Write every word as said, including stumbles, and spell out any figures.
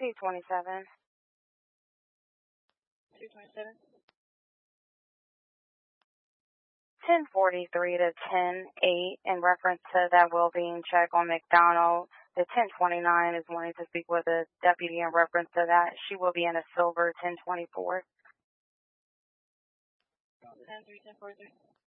two twenty-seven. two twenty-seven. ten forty-three to ten eight in reference to that well-being check on McDonald. The ten twenty-nine is wanting to speak with a deputy in reference to that. She will be in a silver ten twenty-four. ten three, ten forty-three.